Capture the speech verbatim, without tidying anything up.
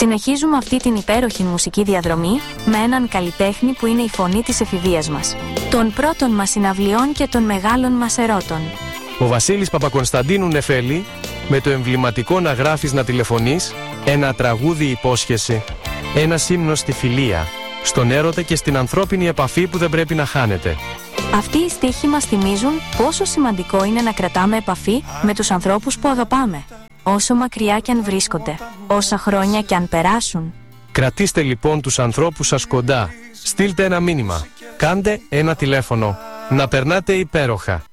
Συνεχίζουμε αυτή την υπέροχη μουσική διαδρομή με έναν καλλιτέχνη που είναι η φωνή της εφηβείας μας, των πρώτων μας συναυλιών και των μεγάλων μας ερώτων. Ο Βασίλης Παπακωνσταντίνου Νεφέλη, με το εμβληματικό «Να γράφεις να τηλεφωνείς», ένα τραγούδι υπόσχεση, ένα ύμνο στη φιλία, στον έρωτα και στην ανθρώπινη επαφή που δεν πρέπει να χάνεται. Αυτοί οι στίχοι μας θυμίζουν πόσο σημαντικό είναι να κρατάμε επαφή με τους ανθρώπους που αγαπάμε, όσο μακριά κι αν βρίσκονται, όσα χρόνια κι αν περάσουν. Κρατήστε λοιπόν τους ανθρώπους σας κοντά, στείλτε ένα μήνυμα, κάντε ένα τηλέφωνο, να περνάτε υπέροχα.